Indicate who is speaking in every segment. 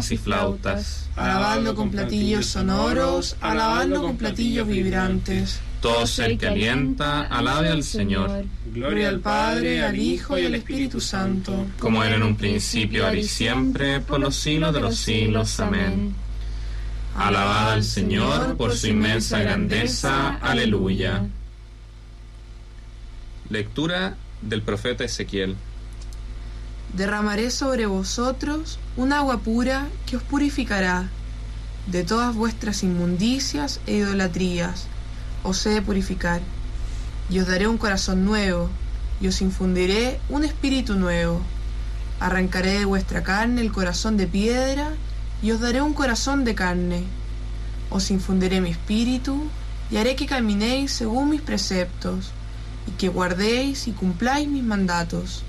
Speaker 1: arpas y flautas,
Speaker 2: alabando con platillos sonoros, alabando con platillos vibrantes.
Speaker 1: todo ser que alienta, alabe al Señor.
Speaker 2: Gloria al Padre, al Hijo y al Espíritu Santo,
Speaker 1: como era en un principio, ahora y siempre, por los siglos de los siglos. Amén. Alabad al Señor por su inmensa grandeza. Aleluya. Lectura del profeta Ezequiel.
Speaker 2: derramaré sobre vosotros un agua pura que os purificará de todas vuestras inmundicias e idolatrías. Os he de purificar, y os daré un corazón nuevo, y os infundiré un espíritu nuevo. Arrancaré de vuestra carne el corazón de piedra, y os daré un corazón de carne. Os infundiré mi espíritu, y haré que caminéis según mis preceptos, y que guardéis y cumpláis mis mandatos.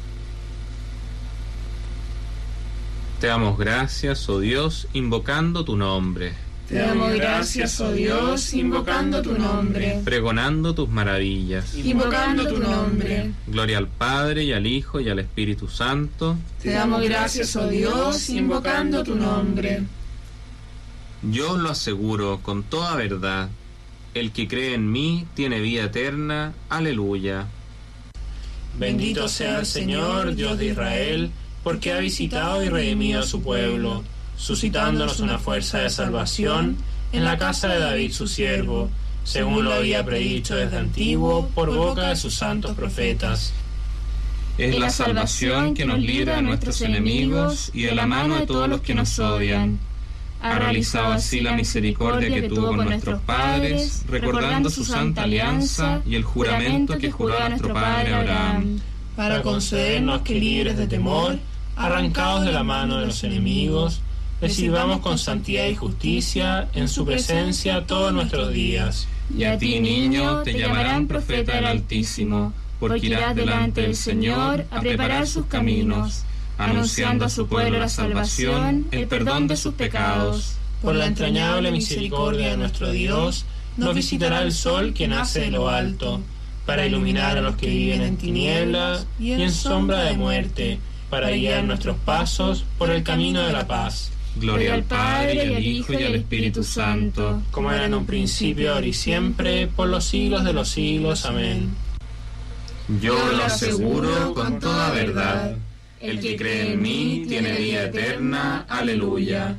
Speaker 1: Te damos gracias, oh Dios, invocando tu nombre.
Speaker 3: Te damos gracias, oh Dios, invocando tu nombre,
Speaker 1: pregonando tus maravillas,
Speaker 3: invocando tu nombre.
Speaker 1: Gloria al Padre, y al Hijo, y al Espíritu Santo.
Speaker 3: Te damos gracias, oh Dios, invocando tu nombre.
Speaker 1: Yo lo aseguro con toda verdad, el que cree en mí tiene vida eterna. Aleluya.
Speaker 4: Bendito sea el Señor, Dios de Israel, porque ha visitado y redimido a su pueblo, suscitándonos una fuerza de salvación en la casa de David su siervo, según lo había predicho desde antiguo por boca de sus santos profetas.
Speaker 1: Es la salvación que nos libra de nuestros enemigos y de la mano de todos los que nos odian. Ha realizado así la misericordia que tuvo con nuestros padres, recordando su santa alianza y el juramento que juró a nuestro padre Abraham,
Speaker 4: para concedernos que, libres de temor, arrancados de la mano de los enemigos, le sirvamos con santidad y justicia en su presencia todos nuestros días.
Speaker 1: Y a ti, niño, te llamarán profeta del Altísimo, porque irás delante del Señor a preparar sus caminos, anunciando a su pueblo la salvación, el perdón de sus pecados.
Speaker 4: Por la entrañable misericordia de nuestro Dios, nos visitará el sol que nace de lo alto, para iluminar a los que viven en tinieblas y en sombra de muerte, para guiar nuestros pasos por el camino de la paz.
Speaker 1: Gloria al Padre, y al Hijo, y al Espíritu Santo,
Speaker 4: como era en un principio, ahora y siempre, por los siglos de los siglos. Amén.
Speaker 1: Yo lo aseguro con toda verdad, el que cree en mí tiene vida eterna. Aleluya.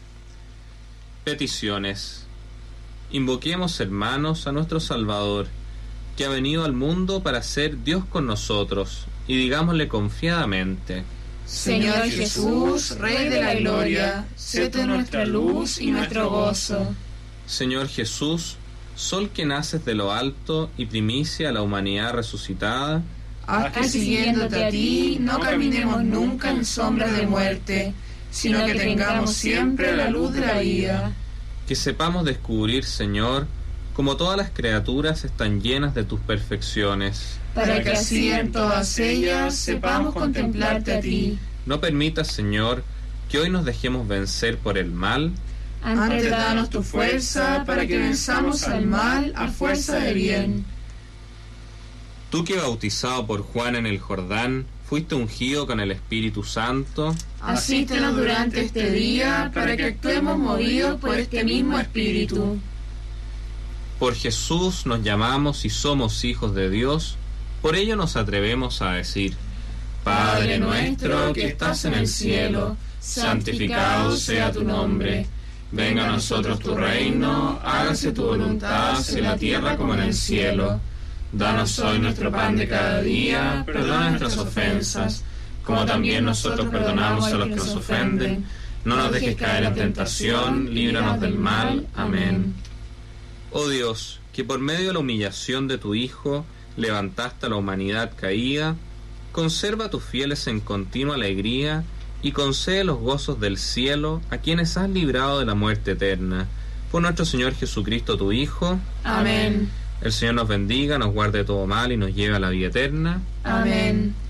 Speaker 1: Peticiones. Invoquemos, hermanos, a nuestro Salvador, que ha venido al mundo para ser Dios con nosotros, y digámosle confiadamente:
Speaker 3: Señor Jesús, Rey de la Gloria, sé tú nuestra luz y nuestro gozo.
Speaker 1: Señor Jesús, sol que naces de lo alto y primicia a la humanidad resucitada,
Speaker 3: haz que siguiéndote a ti no caminemos nunca en sombras de muerte, sino que tengamos siempre la luz de la vida.
Speaker 1: Que sepamos descubrir, Señor, como todas las criaturas están llenas de tus perfecciones,
Speaker 3: para que así en todas ellas sepamos contemplarte a ti.
Speaker 1: No permitas, Señor, que hoy nos dejemos vencer por el mal.
Speaker 3: Antes danos tu fuerza para que venzamos al mal a fuerza de bien.
Speaker 1: Tú que, bautizado por Juan en el Jordán, fuiste ungido con el Espíritu Santo,
Speaker 3: asístenos durante este día para que actuemos movidos por este mismo Espíritu.
Speaker 1: Por Jesús nos llamamos y somos hijos de Dios, por ello nos atrevemos a decir:
Speaker 3: Padre nuestro que estás en el cielo, santificado sea tu nombre. Venga a nosotros tu reino, hágase tu voluntad en la tierra como en el cielo. Danos hoy nuestro pan de cada día, perdona nuestras ofensas, como también nosotros perdonamos a los que nos ofenden. No nos dejes caer en tentación, líbranos del mal. Amén.
Speaker 1: Oh Dios, que por medio de la humillación de tu Hijo levantaste a la humanidad caída, conserva a tus fieles en continua alegría y concede los gozos del cielo a quienes has librado de la muerte eterna. Por nuestro Señor Jesucristo, tu Hijo.
Speaker 3: Amén.
Speaker 1: El Señor nos bendiga, nos guarde de todo mal y nos lleve a la vida eterna.
Speaker 3: Amén.